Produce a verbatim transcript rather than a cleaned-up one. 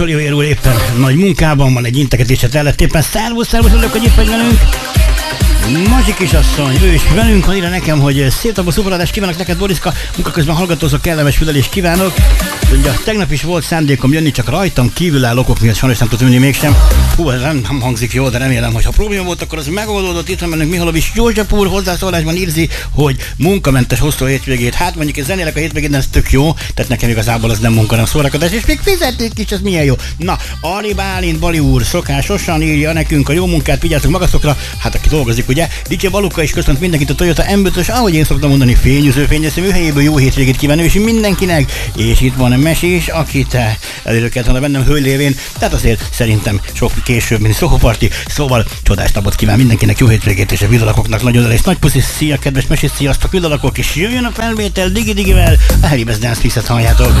Oliver úr éppen nagy munkában van, egy integetéset ellett éppen. Szervusz, szervusz, örülök, hogy itt vagy velünk. Mazsi kisasszony, ő is velünk van, írja nekem, hogy szép napot, szuperadást kívánok neked, Boriszka, munka közben hallgatózok, kellemes fülelést kívánok. Ugye tegnap is volt szándékom jönni, csak rajtam kívülálló okok miatt sajnos nem tudtam jönni mégsem. Hú, ez nem, nem hangzik jól, de remélem, hogy ha probléma volt, akkor az megoldódott. Itt van bennünk Mihalovics József úr, hozzászólásban írzi, hogy munkamentes hosszú hétvégét. Hát mondjuk ez zenélek a hétvégén, ez tök jó, tehát nekem igazából az nem munka, nem szórakozás, és még fizetik is, ez milyen jó. Na, Ari Bálint, Bali úr szokásosan írja nekünk a jó munkát, vigyázzatok magatokra, hát aki dolgozik, ugye? Dicsi Baluka is köszönt mindenkit a Toyota em ötös, ahogy én szoktam mondani, fényűző fényeszű műhelyéből jó hétvégét kívánni, és mindenkinek, és itt van Mesés, akit előket van bennem hőlévén, tehát azért szerintem sok később, mint Szóparti, szóval csodás napot kíván mindenkinek, jó hétvégét, és a vidalakoknak nagyon oda, és nagy puszi, szia, kedves Mesés, sziasztok, vidalakok, és jöjjön a felvétel Digi Digivel, a Harry Best Dance Piece-et halljátok.